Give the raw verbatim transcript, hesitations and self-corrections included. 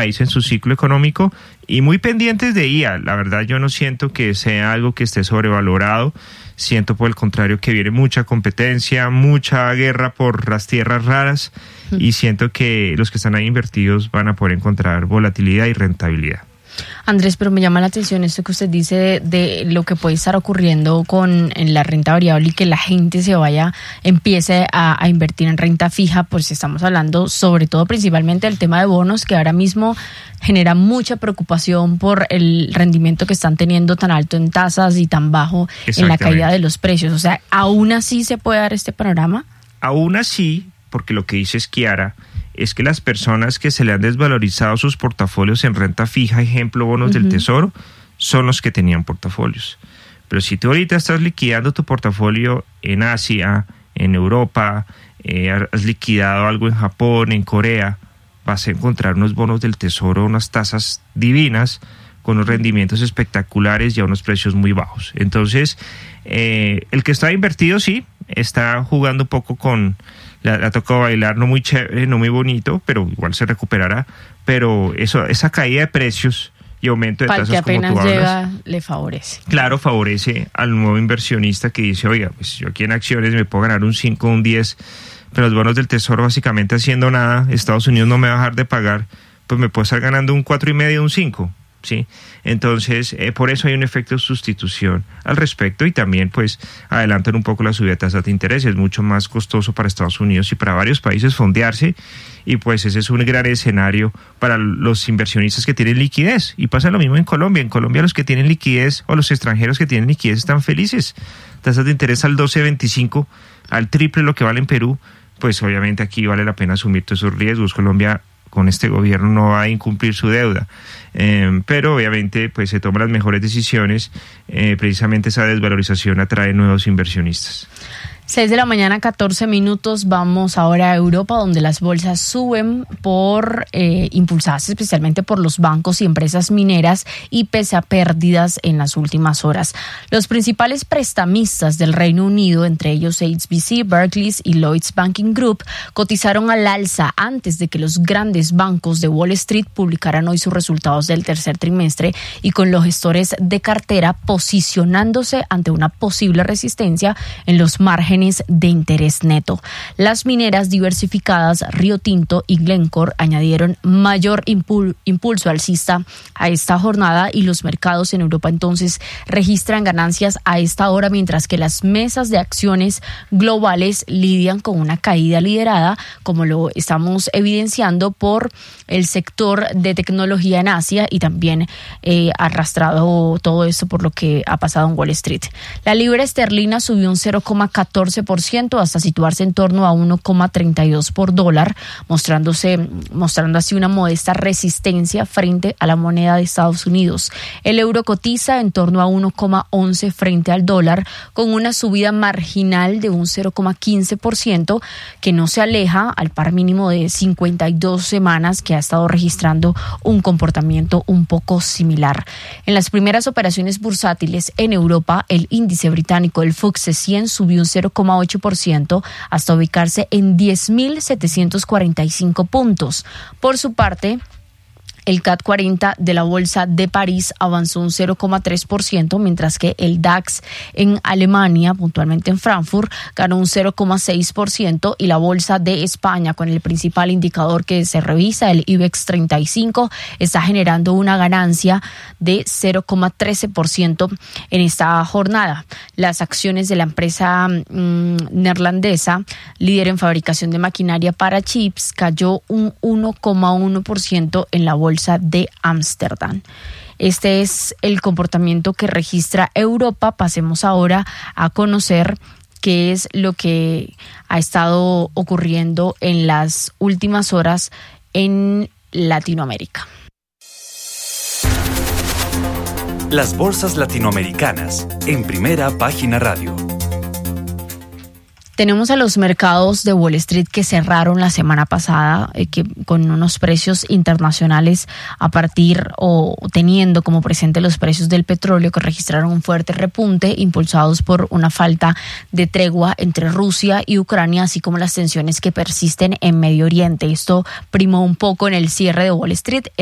país en su ciclo económico y muy pendientes de I A. La verdad yo no siento que sea algo que esté sobrevalorado, siento por el contrario que viene mucha competencia, mucha guerra por las tierras raras y siento que los que están ahí invertidos van a poder encontrar volatilidad y rentabilidad. Andrés, pero me llama la atención esto que usted dice de, de lo que puede estar ocurriendo con en la renta variable y que la gente se vaya, empiece a, a invertir en renta fija. Pues estamos hablando sobre todo principalmente del tema de bonos, que ahora mismo genera mucha preocupación por el rendimiento que están teniendo tan alto en tasas y tan bajo en la caída de los precios. O sea, ¿aún así se puede dar este panorama? Aún así, porque lo que dice Chiara es que las personas que se le han desvalorizado sus portafolios en renta fija, ejemplo bonos uh-huh. del Tesoro, son los que tenían portafolios. Pero si tú ahorita estás liquidando tu portafolio en Asia, en Europa, eh, has liquidado algo en Japón, en Corea, vas a encontrar unos bonos del Tesoro, unas tasas divinas, con unos rendimientos espectaculares y a unos precios muy bajos. Entonces, eh, el que está invertido sí, está jugando un poco con... Le ha tocado bailar no muy chévere, no muy bonito, pero igual se recuperará. Pero eso, esa caída de precios y aumento de Para tasas, que apenas como tú llega, hablas, le favorece. Claro, favorece al nuevo inversionista que dice, oiga, pues yo aquí en acciones me puedo ganar un cinco, un diez, pero los bonos del Tesoro básicamente haciendo nada, Estados Unidos no me va a dejar de pagar, pues me puedo estar ganando un cuatro y medio, un cinco. ¿Sí? Entonces, eh, por eso hay un efecto de sustitución al respecto y también pues adelantan un poco la subida de tasas de interés. Es mucho más costoso para Estados Unidos y para varios países fondearse y pues ese es un gran escenario para los inversionistas que tienen liquidez. Y pasa lo mismo en Colombia. En Colombia los que tienen liquidez o los extranjeros que tienen liquidez están felices. Tasas de interés al doce veinticinco, al triple lo que vale en Perú, pues obviamente aquí vale la pena asumir todos esos riesgos. Colombia con este gobierno no va a incumplir su deuda, eh, pero obviamente pues se toman las mejores decisiones, eh, precisamente esa desvalorización atrae nuevos inversionistas. seis de la mañana, catorce minutos, vamos ahora a Europa, donde las bolsas suben por eh, impulsadas especialmente por los bancos y empresas mineras y pese a pérdidas en las últimas horas. Los principales prestamistas del Reino Unido, entre ellos H S B C, Barclays y Lloyds Banking Group, cotizaron al alza antes de que los grandes bancos de Wall Street publicaran hoy sus resultados del tercer trimestre y con los gestores de cartera posicionándose ante una posible resistencia en los márgenes de interés neto. Las mineras diversificadas Río Tinto y Glencore añadieron mayor impul- impulso alcista a esta jornada y los mercados en Europa entonces registran ganancias a esta hora, mientras que las mesas de acciones globales lidian con una caída liderada, como lo estamos evidenciando por el sector de tecnología en Asia y también eh, arrastrado todo esto por lo que ha pasado en Wall Street. La libra esterlina subió un cero coma catorce por ciento hasta situarse en torno a uno coma treinta y dos por dólar, mostrándose, mostrando así una modesta resistencia frente a la moneda de Estados Unidos. El euro cotiza en torno a uno coma once frente al dólar, con una subida marginal de un cero coma quince por ciento que no se aleja al par mínimo de cincuenta y dos semanas que ha estado registrando un comportamiento un poco similar. En las primeras operaciones bursátiles en Europa, el índice británico, el F T S E cien, subió un cero coma ocho por ciento hasta ubicarse en diez mil setecientos cuarenta y cinco puntos. Por su parte, el C A C cuarenta de la Bolsa de París avanzó un cero coma tres por ciento, mientras que el DAX en Alemania, puntualmente en Frankfurt, ganó un cero coma seis por ciento y la Bolsa de España, con el principal indicador que se revisa, el IBEX treinta y cinco, está generando una ganancia de cero coma trece por ciento en esta jornada. Las acciones de la empresa mmm, neerlandesa, líder en fabricación de maquinaria para chips, cayó un uno coma uno por ciento en la Bolsa de Ámsterdam. Este es el comportamiento que registra Europa. Pasemos ahora a conocer qué es lo que ha estado ocurriendo en las últimas horas en Latinoamérica. Las bolsas latinoamericanas en Primera Página Radio. Tenemos a los mercados de Wall Street que cerraron la semana pasada eh, que con unos precios internacionales a partir o teniendo como presente los precios del petróleo, que registraron un fuerte repunte impulsados por una falta de tregua entre Rusia y Ucrania, así como las tensiones que persisten en Medio Oriente. Esto primó un poco en el cierre de Wall Street.